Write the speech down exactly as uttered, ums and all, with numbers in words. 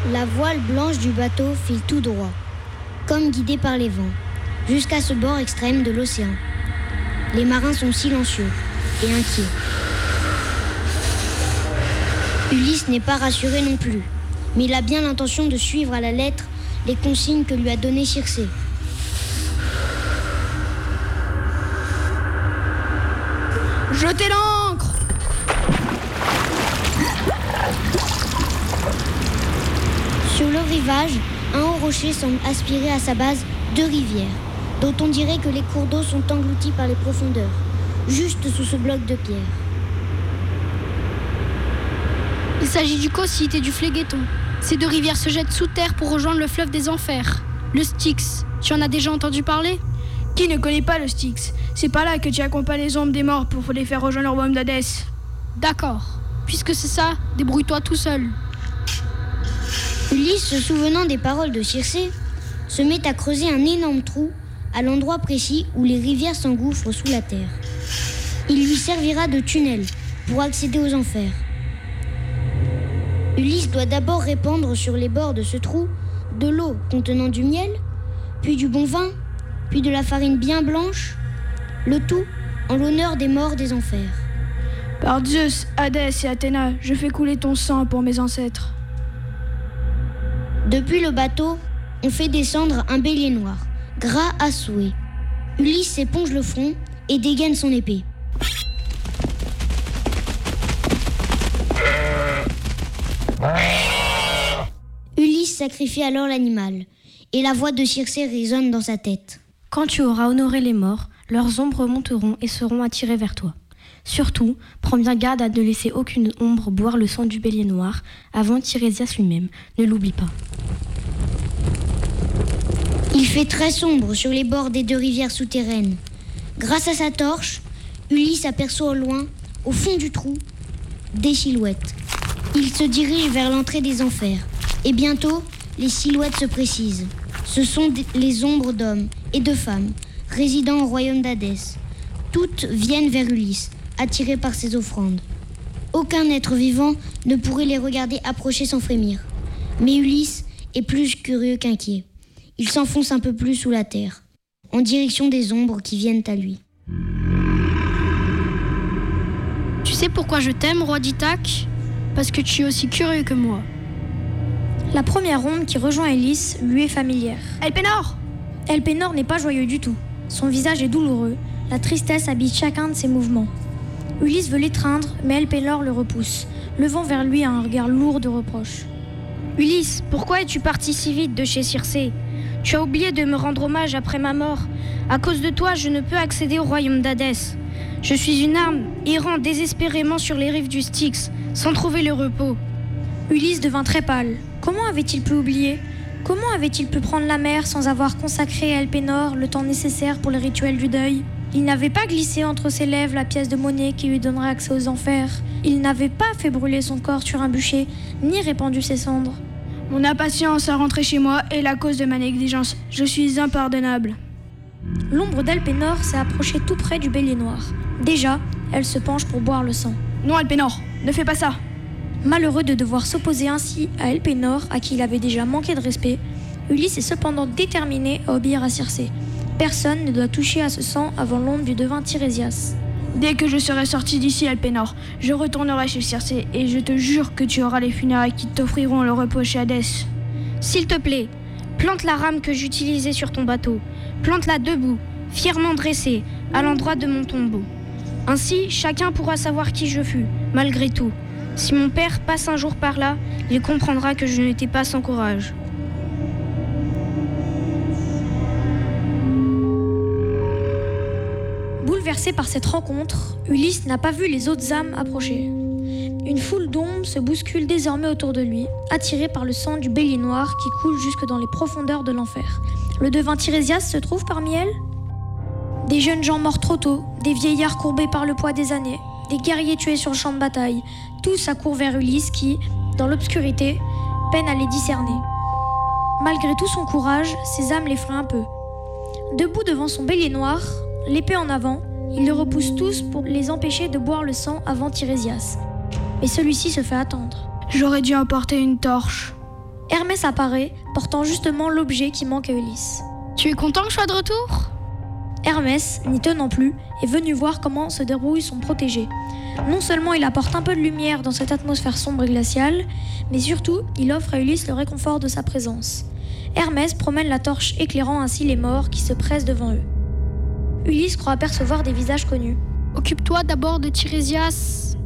La voile blanche du bateau file tout droit, comme guidée par les vents, jusqu'à ce bord extrême de l'océan. Les marins sont silencieux et inquiets. Ulysse n'est pas rassuré non plus, mais il a bien l'intention de suivre à la lettre les consignes que lui a données Circé. Jetez l'ancre! Sur le rivage, un haut rocher semble aspirer à sa base deux rivières, dont on dirait que les cours d'eau sont engloutis par les profondeurs, juste sous ce bloc de pierre. Il s'agit du Cocyte et du Phlégeton. Ces deux rivières se jettent sous terre pour rejoindre le fleuve des Enfers, le Styx. Tu en as déjà entendu parler ? Qui ne connaît pas le Styx ? C'est pas là que tu accompagnes les ombres des morts pour les faire rejoindre le royaume d'Hadès. D'accord. Puisque c'est ça, débrouille-toi tout seul. Ulysse, se souvenant des paroles de Circé, se met à creuser un énorme trou à l'endroit précis où les rivières s'engouffrent sous la terre. Il lui servira de tunnel pour accéder aux enfers. Ulysse doit d'abord répandre sur les bords de ce trou de l'eau contenant du miel, puis du bon vin, puis de la farine bien blanche, le tout en l'honneur des morts des enfers. Par Zeus, Hadès et Athéna, je fais couler ton sang pour mes ancêtres. Depuis le bateau, on fait descendre un bélier noir, gras à souhait. Ulysse s'éponge le front et dégaine son épée. Ulysse sacrifie alors l'animal, et la voix de Circé résonne dans sa tête. Quand tu auras honoré les morts, leurs ombres monteront et seront attirées vers toi. Surtout, prends bien garde à ne laisser aucune ombre boire le sang du bélier noir avant Tirésias lui-même. Ne l'oublie pas. Il fait très sombre sur les bords des deux rivières souterraines. Grâce à sa torche, Ulysse aperçoit au loin, au fond du trou, des silhouettes. Il se dirige vers l'entrée des enfers. Et bientôt, les silhouettes se précisent. Ce sont les ombres d'hommes et de femmes, résidant au royaume d'Hadès. Toutes viennent vers Ulysse, attirées par ses offrandes. Aucun être vivant ne pourrait les regarder approcher sans frémir. Mais Ulysse est plus curieux qu'inquiet. Il s'enfonce un peu plus sous la terre, en direction des ombres qui viennent à lui. Tu sais pourquoi je t'aime, roi d'Ithaque ? Parce que tu es aussi curieux que moi. La première ombre qui rejoint Ulysse lui est familière. Elpénor ! Elpénor n'est pas joyeux du tout. Son visage est douloureux. La tristesse habite chacun de ses mouvements. Ulysse veut l'étreindre, mais Elpénor le repousse, levant vers lui un regard lourd de reproches. Ulysse, pourquoi es-tu parti si vite de chez Circé ? Tu as oublié de me rendre hommage après ma mort. À cause de toi, je ne peux accéder au royaume d'Hadès. Je suis une âme, errant désespérément sur les rives du Styx, sans trouver le repos. Ulysse devint très pâle. Comment avait-il pu oublier ? Comment avait-il pu prendre la mer sans avoir consacré à Elpénor le temps nécessaire pour le rituel du deuil ? Il n'avait pas glissé entre ses lèvres la pièce de monnaie qui lui donnerait accès aux enfers. Il n'avait pas fait brûler son corps sur un bûcher, ni répandu ses cendres. Mon impatience à rentrer chez moi est la cause de ma négligence. Je suis impardonnable. L'ombre d'Elpénor s'est approchée tout près du bélier noir. Déjà, elle se penche pour boire le sang. Non, Elpénor, ne fais pas ça. Malheureux de devoir s'opposer ainsi à Elpénor, à qui il avait déjà manqué de respect, Ulysse est cependant déterminé à obéir à Circé. Personne ne doit toucher à ce sang avant l'ombre du devin Tirésias. Dès que je serai sorti d'ici, Elpénor, je retournerai chez Circé et je te jure que tu auras les funérailles qui t'offriront le repos chez Hadès. S'il te plaît, plante la rame que j'utilisais sur ton bateau. Plante-la debout, fièrement dressée, à l'endroit de mon tombeau. Ainsi, chacun pourra savoir qui je fus, malgré tout. Si mon père passe un jour par là, il comprendra que je n'étais pas sans courage. Bouleversé par cette rencontre, Ulysse n'a pas vu les autres âmes approcher. Une foule d'ombres se bouscule désormais autour de lui, attirée par le sang du bélier noir qui coule jusque dans les profondeurs de l'enfer. Le devin Tirésias se trouve parmi elles ? Des jeunes gens morts trop tôt, des vieillards courbés par le poids des années, des guerriers tués sur le champ de bataille, tous accourent vers Ulysse qui, dans l'obscurité, peine à les discerner. Malgré tout son courage, ses âmes l'effraient un peu. Debout devant son bélier noir, l'épée en avant, il les repousse tous pour les empêcher de boire le sang avant Tirésias. Mais celui-ci se fait attendre. J'aurais dû emporter une torche. Hermès apparaît, portant justement l'objet qui manque à Ulysse. Tu es content que je sois de retour ? Hermès, n'y tenant plus, est venu voir comment se débrouille son protégé. Non seulement il apporte un peu de lumière dans cette atmosphère sombre et glaciale, mais surtout, il offre à Ulysse le réconfort de sa présence. Hermès promène la torche éclairant ainsi les morts qui se pressent devant eux. Ulysse croit apercevoir des visages connus. Occupe-toi d'abord de Tirésias.